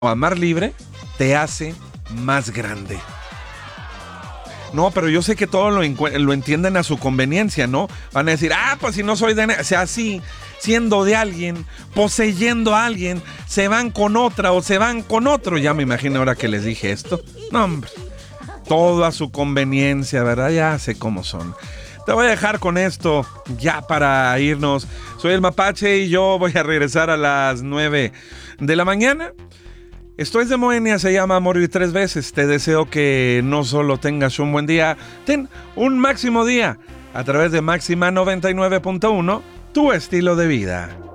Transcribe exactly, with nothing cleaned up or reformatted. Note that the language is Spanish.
o amar libre te hace más grande. No, pero yo sé que todos lo, encu- lo entienden a su conveniencia, ¿no? Van a decir, ah, pues si no soy de... O sea, sí, siendo de alguien, poseyendo a alguien, se van con otra o se van con otro. Ya me imagino ahora que les dije esto. No, hombre, todo a su conveniencia, ¿verdad? Ya sé cómo son. Te voy a dejar con esto ya para irnos. Soy el Mapache y yo voy a regresar a las nueve de la mañana. Esto es de Moenia, se llama Morir Tres Veces. Te deseo que no solo tengas un buen día, ten un máximo día a través de Máxima noventa y nueve punto uno, tu estilo de vida.